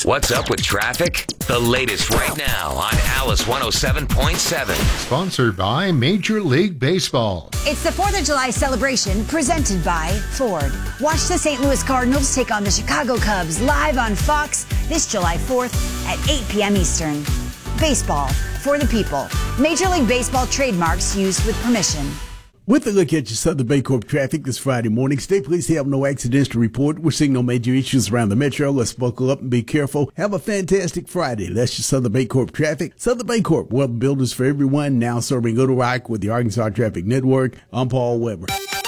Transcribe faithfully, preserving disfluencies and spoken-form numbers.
What's up with traffic? The latest right now on Alice one oh seven point seven. Sponsored by Major League Baseball. It's the fourth of July celebration presented by Ford. Watch the Saint Louis Cardinals take on the Chicago Cubs live on Fox this July fourth at eight p.m. Eastern. Baseball for the people. Major League Baseball trademarks used with permission. With a look at your Southern Baycorp traffic this Friday morning, state police have no accidents to report. We're seeing no major issues around the metro. Let's buckle up and be careful. Have a fantastic Friday. That's your Southern Baycorp traffic. Southern Baycorp, wealth builders for everyone, now serving Little Rock with the Arkansas Traffic Network. I'm Paul Weber.